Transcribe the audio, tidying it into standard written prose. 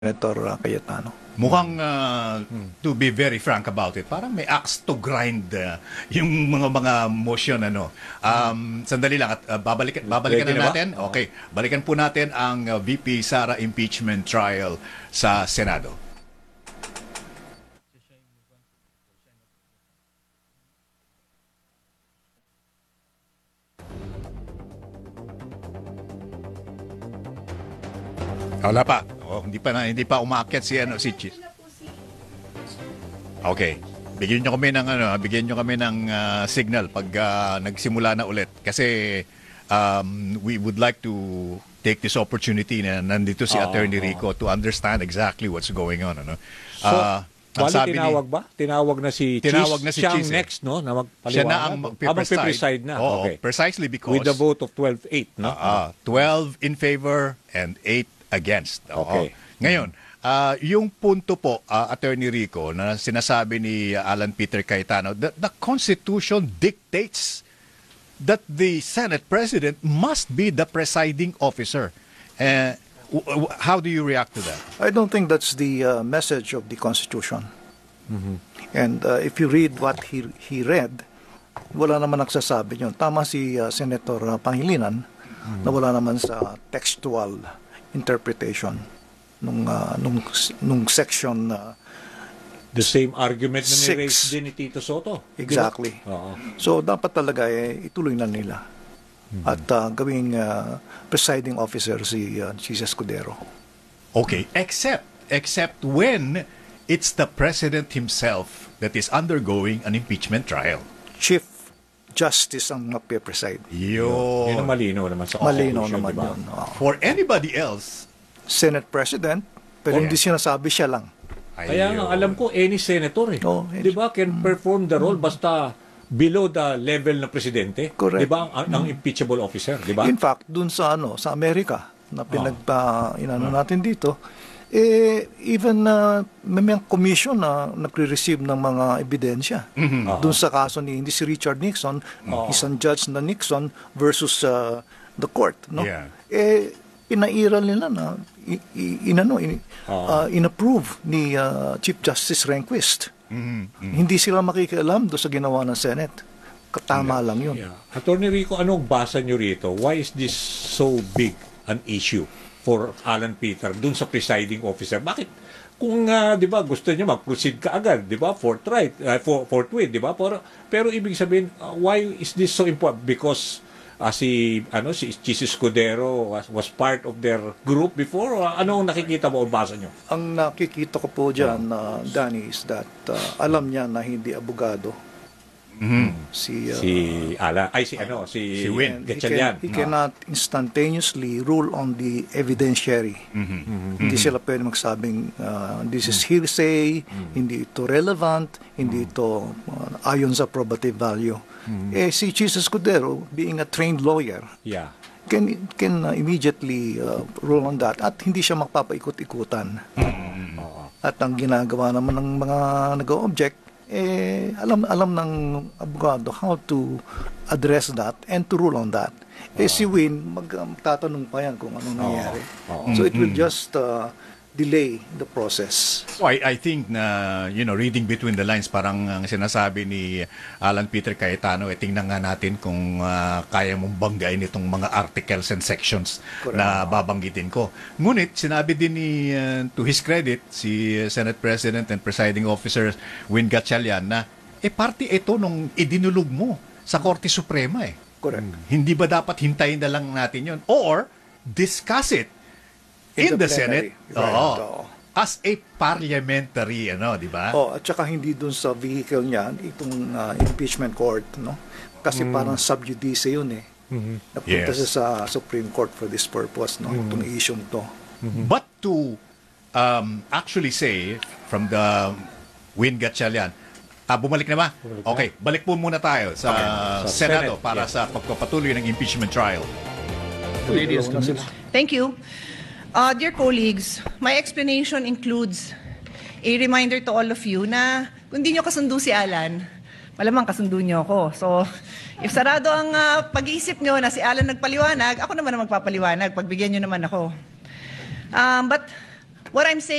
Senator Cayetano. Mukhang, to be very frank about it, parang may axe to grind yung mga motion. Sandali lang at babalikan Ready na na ba? natin. Okay, balikan po natin ang VP Sara impeachment trial sa Senado. Wala pa. Hindi pa umaakyat si Chis. Okay. Bigyan niyo kami ng signal pag nagsimula na ulit kasi we would like to take this opportunity na nandito si Attorney Rico to understand exactly what's going on. Tinawag ba? Tinawag na si Chis. Next, no? Na siya na ang mag-preside na. Oo, okay. Precisely because with the vote of 12-8, no? 12 in favor and 8 against. Okay. Ngayon, yung punto po, Attorney Rico, na sinasabi ni Alan Peter Cayetano, the Constitution dictates that the Senate President must be the presiding officer. How do you react to that? I don't think that's the message of the Constitution. Mm-hmm. And if you read what he read, wala naman nagsasabi yun. Tama si Senator Pangilinan na wala naman sa textual interpretation nung section the same argument na six. ni-raise din ni Tito Soto. Exactly. So dapat talaga ituloy na nila at gawing presiding officer si Escudero. Okay, except when it's the president himself that is undergoing an impeachment trial. Chief Justice ang magpe-preside. Yun ang malinaw naman sa Malinaw Constitution, naman diba? yun. For anybody else, Senate President, pero hindi sinasabi siya lang. Kaya nga, alam ko, any senator di ba, can perform the role basta below the level na presidente. Correct. Di ba, ang impeachable officer, di ba? In fact, dun sa Amerika na inano natin dito, even may mga commission na nagre-receive ng mga ebidensya. Dun sa kaso hindi si Richard Nixon, isang judge na Nixon versus the court, no? Yeah. Pinairal nila na inapprove ni Chief Justice Rehnquist. Hindi sila makikialam do sa ginawa ng Senate. Katama lang yun. Yeah. Attorney Rico, anong basa nyo rito? Why is this so big an issue for Alan Peter dun sa presiding officer? Bakit? Kung, di ba, gusto niya mag-proceed ka agad, di ba, forthwith, di ba? Pero ibig sabihin, why is this so important? Because si Chis Escudero was part of their group before? Anong nakikita mo o basa nyo? Ang nakikita ko po dyan, Danny, is that alam niya na hindi abogado. Si Win Gatchalian. He cannot instantaneously rule on the evidentiary. Hindi sila pwede magsabing this is hearsay, hindi ito relevant, hindi ito ayon sa probative value. Si Chis Escudero, being a trained lawyer, can immediately rule on that at hindi siya magpapaikot-ikutan. At ang ginagawa naman ng mga nag-object, alam ng abogado how to address that and to rule on that. Si Win, magtatanong pa yan kung anong nangyari. So it will just delay the process. So I think na, reading between the lines, parang ang sinasabi ni Alan Peter Cayetano, tingnan nga natin kung kaya mong banggain itong mga articles and sections. Correct. Na babanggitin ko. Ngunit, sinabi din ni, to his credit, si Senate President and Presiding Officer Win Gatchalian na, parte ito nung idinulog mo sa Korte Suprema Correct. Hindi ba dapat hintayin na lang natin yon or discuss it in the Senate, as a parliamentary, di ba? At saka hindi dun sa vehicle niya, itong impeachment court, no? Kasi parang sub judice yun Napunta siya sa Supreme Court for this purpose, no? Itong issue to. But to actually say, from the Win Gatchalian, bumalik na ba? Okay, balik po muna tayo sa Senado para sa pagpapatuloy ng impeachment trial. Thank you. Dear colleagues, my explanation includes a reminder to all of you na kung di nyo kasundo si Alan, malamang kasundo nyo ako. So, if sarado ang pag-iisip nyo na si Alan nagpaliwanag, ako naman ang magpapaliwanag. Pagbigyan nyo naman ako. But What I'm saying